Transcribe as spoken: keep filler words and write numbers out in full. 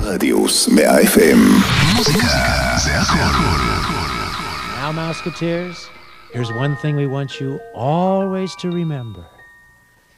ברדיוס מאה אף אם. מוזיקה זה הכל. Now, Mouseketeers, here's one thing we want you always to remember.